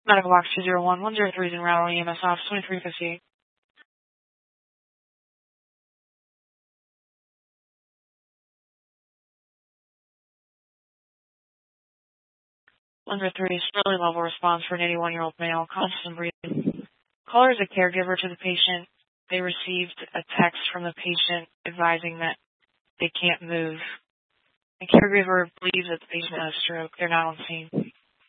Medical box 201-103 is in Raleigh, EMS office 2358. Under 3 is fairly level response for an 81-year-old male, conscious and breathing. Caller is a caregiver to the patient. They received a text from the patient advising that they can't move. The caregiver believes that the patient has a stroke. They're not on scene.